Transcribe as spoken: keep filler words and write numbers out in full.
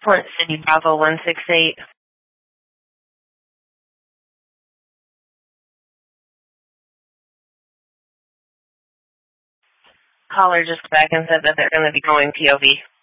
Flint City, Bravo one six eight. Caller just back and said that they're going to be going P O V.